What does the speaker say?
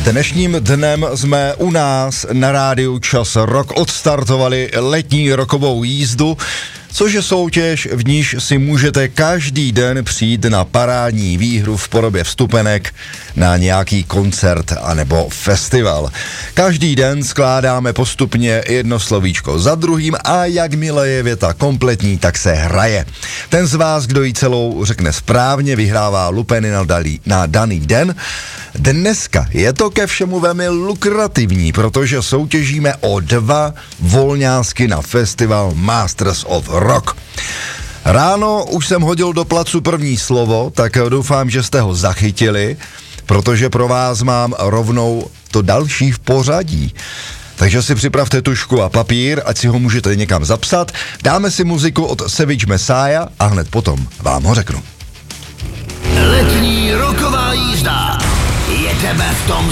Dnešním dnem jsme u nás na rádiu Čas Rock odstartovali letní rokovou jízdu, což je soutěž, v níž si můžete každý den přijít na parádní výhru v podobě vstupenek na nějaký koncert anebo festival. Každý den skládáme postupně jedno slovíčko za druhým a jakmile je věta kompletní, tak se hraje. Ten z vás, kdo ji celou řekne správně, vyhrává lupeny na daný den. Dneska je to ke všemu velmi lukrativní, protože soutěžíme o 2 volňásky na festival Masters of Rock. Ráno už jsem hodil do placu první slovo, tak doufám, že jste ho zachytili, protože pro vás mám rovnou to další v pořadí. Takže si připravte tužku a papír, ať si ho můžete někam zapsat. Dáme si muziku od Savage Messiah a hned potom vám ho řeknu. Letní roková jízda. Jedeme v tom